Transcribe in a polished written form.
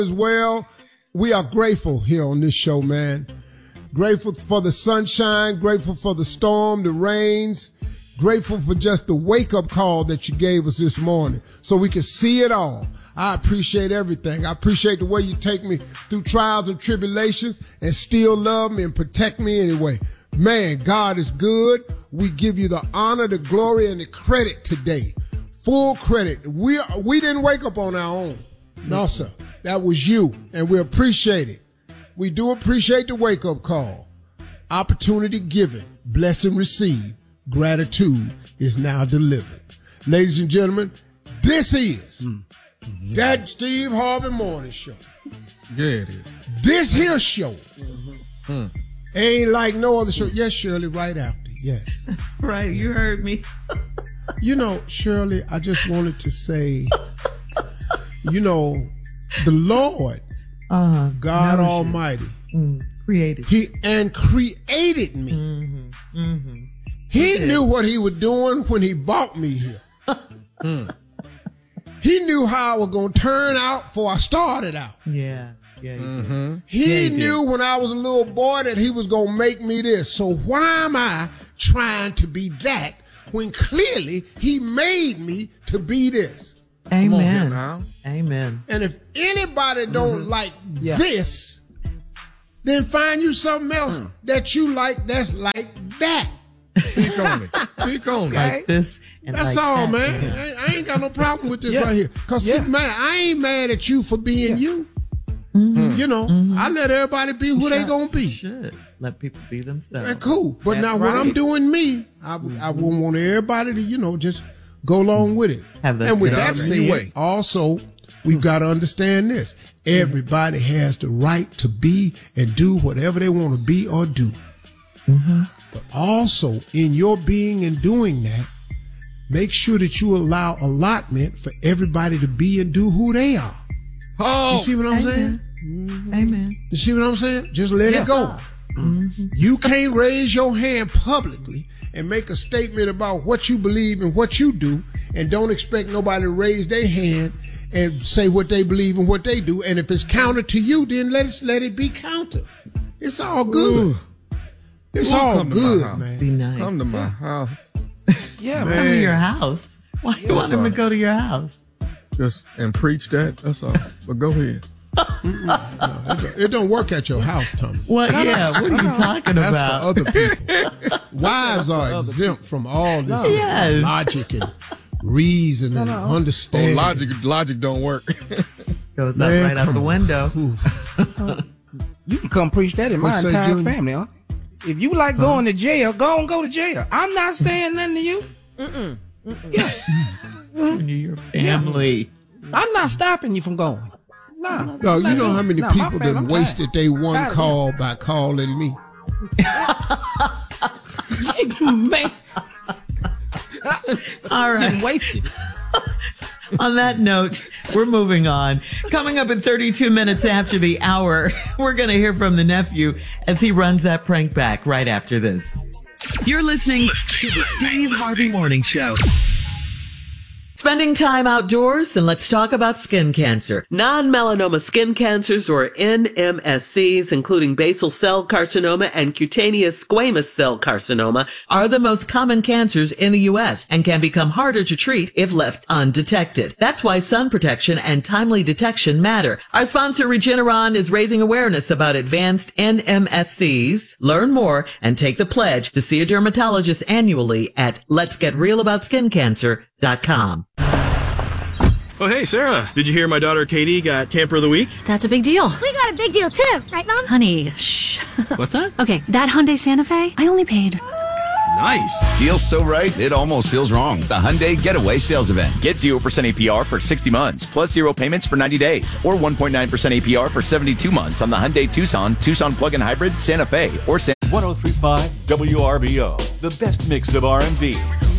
As well, we are grateful here on this show, man. Grateful for the sunshine, grateful for the storm, the rains, grateful for just the wake-up call that you gave us this morning so we can see it all. I appreciate everything. I appreciate the way you take me through trials and tribulations and still love me and protect me anyway. Man, God is good. We give you the honor, the glory, and the credit today. Full credit. We didn't wake up on our own. No, sir. That was you, and we appreciate it. We do appreciate the wake-up call. Opportunity given, blessing received, gratitude is now delivered. Ladies and gentlemen, this is that Steve Harvey Morning Show. Yeah, it is. This here show ain't like no other show. Yes, Shirley, right after. Yes. Right, you heard me. You know, Shirley, I just wanted to say, you know, the Lord, God Almighty, created. He created me. He knew what he was doing when he brought me here. He knew how I was going to turn out before I started out. Yeah. He knew when I was a little boy that he was going to make me this. So why am I trying to be that when clearly he made me to be this? Amen. Amen. And if anybody don't like this, then find you something else that you like that's like that. Speak on it. Speak on it. Like this. And that's like all, that. man. I ain't got no problem with this right here. Because, see, man, I ain't mad at you for being you. You know, I let everybody be who they going to be. Should let people be themselves. And cool. But now when I'm doing me, I wouldn't want everybody to, you know, just go along with it. And with that said, also, we've got to understand this. Everybody has the right to be and do whatever they want to be or do. But also, in your being and doing that, make sure that you allow allotment for everybody to be and do who they are. Oh, you see what I'm saying? Amen. You see what I'm saying? Just let it go. You can't raise your hand publicly and make a statement about what you believe and what you do and don't expect nobody to raise their hand and say what they believe and what they do. And if it's counter to you, then let it be counter. It's all good. It's all good, man. Be nice. Come to my house. Yeah, man. Come to your house. Why you want him to go to your house? Just and preach that. That's all. But go ahead. No, it don't work at your house, Tommy. What? Yeah. What are you talking about? That's for other people. Wives are exempt from all this logic and reason and understanding. Logic don't work. Goes up right out the window. You can come preach that in my entire family, huh? If you like going to jail, go to jail. I'm not saying nothing to you. Yeah. Your family. I'm not stopping you from going. No, you know how many people that wasted their one call by calling me? Man. All right. Wasted. On that note, we're moving on. Coming up at 32 minutes after the hour, we're going to hear from the nephew as he runs that prank back right after this. You're listening to the Steve Harvey Morning Show. Spending time outdoors, and let's talk about skin cancer. Non-melanoma skin cancers, or NMSCs, including basal cell carcinoma and cutaneous squamous cell carcinoma, are the most common cancers in the U.S. and can become harder to treat if left undetected. That's why sun protection and timely detection matter. Our sponsor, Regeneron, is raising awareness about advanced NMSCs. Learn more and take the pledge to see a dermatologist annually at letsgetrealaboutSkinCancer.com. Oh, hey, Sarah. Did you hear my daughter Katie got Camper of the Week? That's a big deal. We got a big deal, too. Right, Mom? Honey, shh. What's that? Okay, that Hyundai Santa Fe, I only paid... Nice. Deal's so right, it almost feels wrong. The Hyundai Getaway Sales Event. Get 0% APR for 60 months, plus 0 payments for 90 days, or 1.9% APR for 72 months on the Hyundai Tucson, Tucson Plug-in Hybrid, Santa Fe, or 103.5 WRBO, the best mix of R&B,